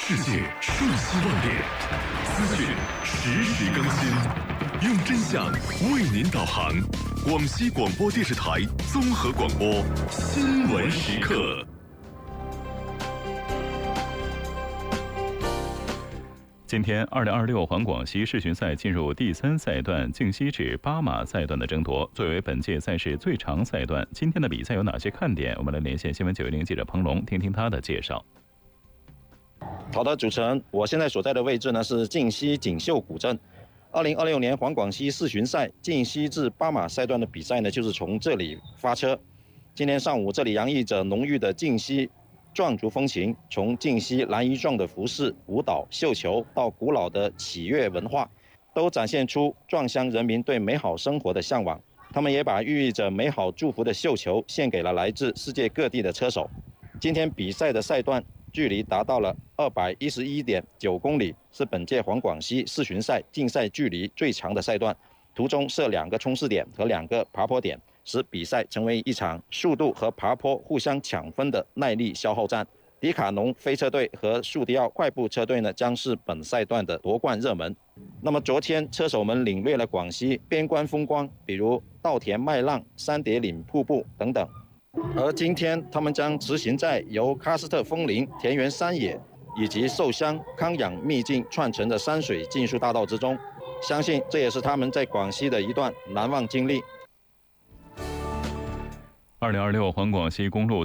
世界瞬息万变，资讯实时更新，用真相为您导航。广西广播电视台综合广播新闻时刻。今天，2026环广西世巡赛进入第3赛段净溪至巴马赛段的争夺。作为本届赛事最长赛段，今天的比赛有哪些看点？我们来连线新闻910记者彭龙，听听他的介绍。 好的，主持人，我现在所在的位置呢是净溪锦绣古镇。2026年环广西世巡赛净溪至巴马赛段的比赛呢，就是从这里发车。今天上午，这里洋溢着浓郁的净溪壮族风情，从净溪蓝衣状的服饰、舞蹈、绣球，到古老的祈乐文化，都展现出壮乡人民对美好生活的向往。他们也把寓意着美好祝福的绣球献给了来自世界各地的车手。今天比赛的赛段距离达到了211.9公里，是本届环广西世巡赛竞赛距离最长的赛段。途中设2个冲刺点和2个爬坡点，使比赛成为一场速度和爬坡互相抢分的耐力消耗战。迪卡侬飞车队和树迪奥快步车队呢，将是本赛段的夺冠热门。那么昨天车手们领略了广西边关风光，比如稻田麦浪、三叠岭瀑布等等。而今天他们将执行在由喀斯特枫林、田园山野以及寿乡、康养秘境串成的山水竞速大道之中，相信这也是他们在广西的一段难忘经历。 2026环广西公路